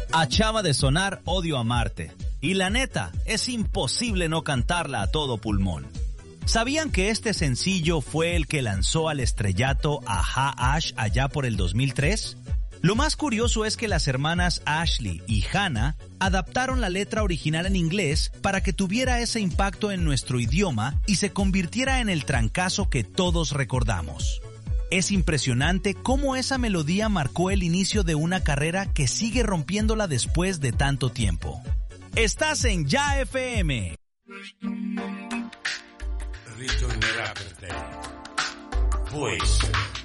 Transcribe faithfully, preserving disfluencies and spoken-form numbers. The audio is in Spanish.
Acaba de sonar Odio Amarte, y la neta, es imposible no cantarla a todo pulmón. ¿Sabían que este sencillo fue el que lanzó al estrellato a Ha Ash allá por el dos mil tres? Lo más curioso es que las hermanas Ashley y Hannah adaptaron la letra original en inglés para que tuviera ese impacto en nuestro idioma y se convirtiera en el trancazo que todos recordamos. Es impresionante cómo esa melodía marcó el inicio de una carrera que sigue rompiéndola después de tanto tiempo. Estás en Ya F M. Ritornerà per te. Può essere.